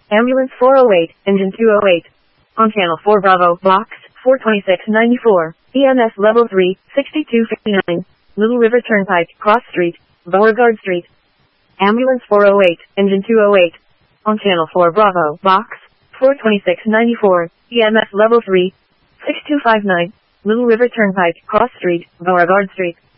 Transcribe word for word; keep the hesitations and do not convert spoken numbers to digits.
Ambulance four oh eight, engine two oh eight. On channel four Bravo, box four twenty-six ninety-four, E M S level three, sixty-two fifty-nine, Little River Turnpike, Cross Street, Beauregard Street. Ambulance four oh eight, engine two oh eight. On channel four Bravo, box four twenty-six ninety-four, E M S level three, six two five nine, Little River Turnpike, Cross Street, Beauregard Street.